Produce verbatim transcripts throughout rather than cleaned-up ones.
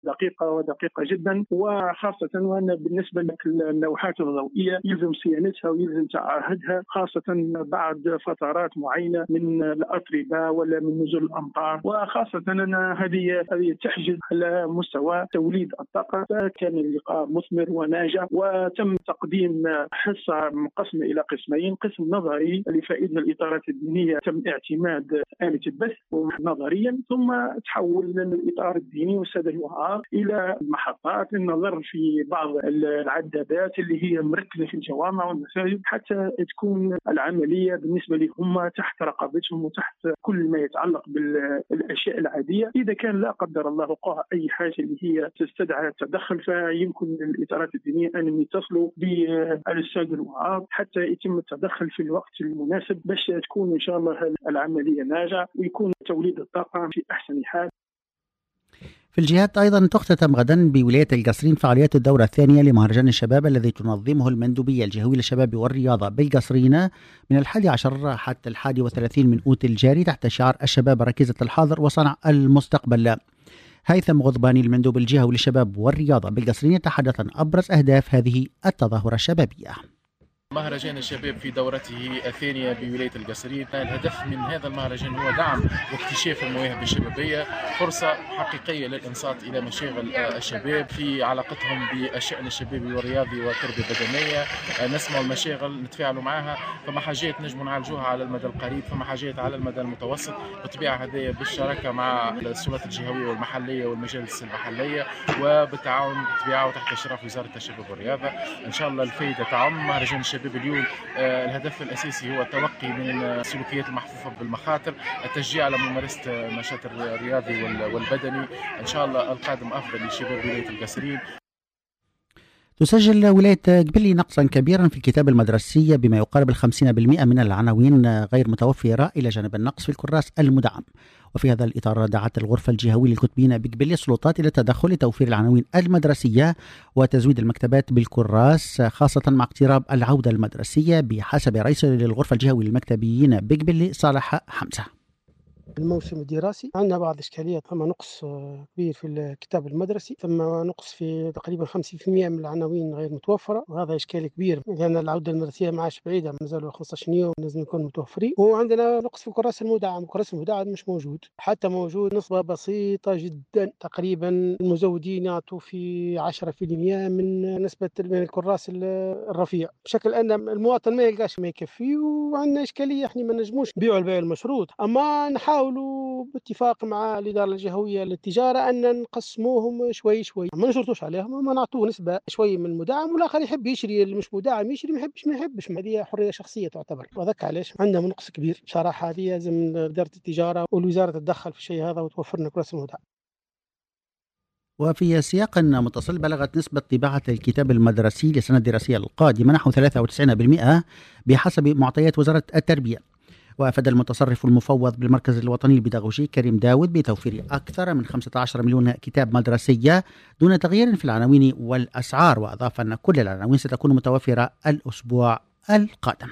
دقيقة ودقيقة جدا، وخاصة وأن بالنسبة للوحات الضوئية يلزم صيانتها ويلزم تعهدها، خاصة بعد فترات معينة من الأتربة ولا من نزول الأمطار، وخاصة أن هذه هذه تحجز على مستوى توليد الطاقة. كان اللقاء مثمر وناجح، وتم تقديم حصة مقسمة إلى قسمين: قسم نظري لفائدة الإطارات الدينية، تم اعتماد آلة البث نظريا، ثم تحول الإطار الديني والسادة الوعاظ إلى محطات للنظر في بعض العدادات اللي هي مركزة في الجوامع والمساجد، حتى تكون العملية بالنسبة لهم تحت رقابتهم وتحت كل ما يتعلق بالأشياء العادية. إذا كان لا قدر الله وقع أي حاجة اللي هي تستدعي التدخل، فيمكن للإطارات الدينية أن يتصلوا بالسادة الوعاظ حتى يتم التدخل في الوقت المناسب، باش تكون إن شاء الله العملية ناجحة ويكون توليد الطاقة في أحسن حال. في الجهات أيضا تختتم غدا بولاية القصرين فعاليات الدورة الثانية لمهرجان الشباب الذي تنظمه المندوبية الجهوية للشباب والرياضة بالقصرين من الحادي عشر حتى الحادي وثلاثين من أوت الجاري تحت شعار الشباب ركيزة الحاضر وصنع المستقبل. هيثم غضباني المندوب الجهوي للشباب والرياضة بالقصرين يتحدث عن أبرز أهداف هذه التظاهرة الشبابية. مهرجان الشباب في دورته الثانية بولاية القصرين، الهدف من هذا المهرجان هو دعم واكتشاف المواهب الشبابية، فرصة حقيقية للإنصات إلى مشاغل الشباب في علاقتهم بالشأن الشبابي والرياضي والتربية البدنية. نسمع المشاغل نتفاعلوا معها، فما حاجات نجم نعالجوها على المدى القريب، فما حاجات على المدى المتوسط، بالطبيعة هذه بالشراكة مع السلطات الجهوية والمحلية والمجالس المحلية، وبالتعاون بالطبيعة وتحت إشراف وزارة الشباب والرياضة. إن شاء الله الفائدة تعم. مهرجان الشباب اليوم آه الهدف الأساسي هو التوقي من السلوكيات المحفوفة بالمخاطر، التشجيع على ممارسة النشاط الرياضي والبدني. إن شاء الله القادم أفضل لشباب ولاية القصرين. تسجل ولاية قبلي نقصا كبيرا في الكتاب المدرسية بما يقارب الخمسين بالمئة من العناوين غير متوفرة، إلى جانب النقص في الكراس المدعم. وفي هذا الإطار دعت الغرفة الجهوية للكتبين بقبلي السلطات إلى التدخل لتوفير العناوين المدرسية وتزويد المكتبات بالكراس، خاصة مع اقتراب العودة المدرسية بحسب رئيس الغرفة الجهوية للمكتبيين بقبلي صالح حمزة. الموسم الدراسي عندنا بعض إشكاليات، ثم نقص كبير في الكتاب المدرسي، ثم نقص في تقريبا خمسين بالمئة من العناوين غير متوفرة، وهذا إشكال كبير لأن العودة المدرسية ما عادش بعيدة، مازالوا خمسة عشر يوم لازم يكون متوفرين. وعندنا نقص في الكراس المدعم، الكراس المدعم مش موجود، حتى موجود نسبة بسيطة جدا، تقريبا المزودين يعطوا في عشرة بالمئة من نسبة من الكراس الرفيع، بشكل أن المواطن ما يلقاش ما يكفي. وعندنا إشكالية احنا ما نجموش نبيعوا البيع المشروط، أما نحاول حاولوا باتفاق مع الإدارة الجهوية للتجارة أن نقسموهم شوي شوي، ما نشرطوش عليهم، ما نعطوه نسبة شوي من المدعم، والآخر يحب يشري اللي مش مدعم يشري، ما يحبش ما يحبش، هذه حرية شخصية تعتبر. وذاك علاش عندنا نقص كبير بصراحة. هذه لازم إدارة التجارة والوزارة تتدخل في الشيء هذا وتوفر لنا كراس المدعم. وفي سياق متصل، بلغت نسبة طباعة الكتاب المدرسي للسنة الدراسية القادمة نحو ثلاثة وتسعين بالمئة بحسب معطيات وزارة التربية. وأفاد المتصرف المفوض بالمركز الوطني البيداغوجي كريم داود بتوفير أكثر من خمسة عشر مليون كتاب مدرسية دون تغيير في العناوين والأسعار، وأضاف أن كل العناوين ستكون متوفرة الأسبوع القادم.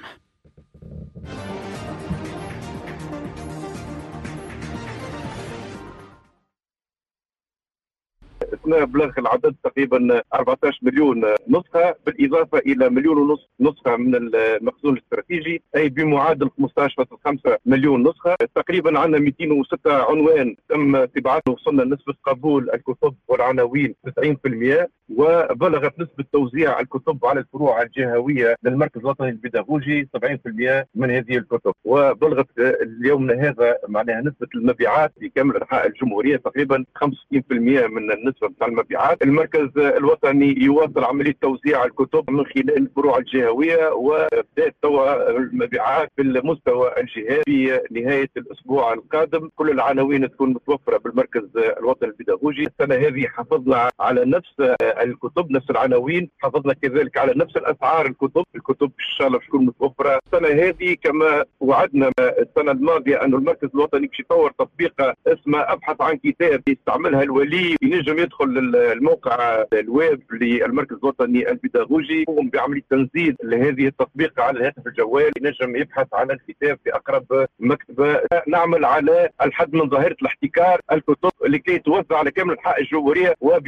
بلغ العدد تقريبا أربعة عشر مليون نسخة، بالإضافة إلى مليون ونصف نسخة من المخزون الاستراتيجي، أي بمعادل خمسة عشر فاصلة خمسة مليون نسخة. تقريبا عندنا مئتين وستة عنوان تم طباعته، وصلنا لنسبة قبول الكتب والعناوين تسعين بالمئة، وبلغت نسبة توزيع الكتب على الفروع الجهوية للمركز الوطني البيداغوجي سبعين بالمئة من هذه الكتب. وبلغت اليوم هذا معناها نسبة المبيعات في كامل أنحاء الجمهورية تقريبا خمسة وستين بالمئة من النسبة بتاع المبيعات. المركز الوطني يواصل عملية توزيع الكتب من خلال الفروع الجهوية، وبدأت توا المبيعات في المستوى الجهوي. في نهاية الأسبوع القادم كل العناوين تكون متوفرة بالمركز الوطني البيداغوجي. السنة هذه حافظنا على نفس الكتب، نفس العناوين، حافظنا كذلك على نفس الأسعار. الكتب الكتب إن شاء الله تكون متوفرة السنة هذه كما وعدنا السنة الماضية، أن المركز الوطني باش يطور تطبيق اسمه أبحث عن كتاب يستعملها الولي، ينجم يدخل الموقع الويب للمركز الوطني البيداغوجي يقوم بعملية تنزيل لهذه التطبيق على الهاتف الجوالي، ينجم يبحث على الكتاب في أقرب مكتبة. نعمل على الحد من ظاهرة الاحتكار الكتب لكي توزع على كامل أنحاء الجمهورية.